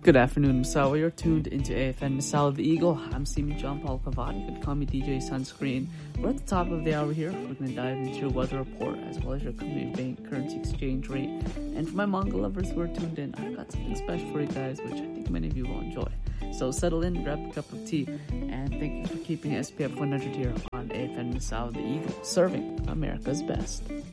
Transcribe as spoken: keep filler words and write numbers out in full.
Good afternoon, Misawa. You're tuned into A F N Misawa the Eagle. I'm Steven John Paul Pavati. You can call me D J Sunscreen. We're at the top of the hour here. We're going to dive into your weather report as well as your Korean bank currency exchange rate. And for my manga lovers who are tuned in, I've got something special for you guys, which I think many of you will enjoy. So settle in, grab a cup of tea, and thank you for keeping S P F one hundred here on A F N Misawa the Eagle, serving America's best.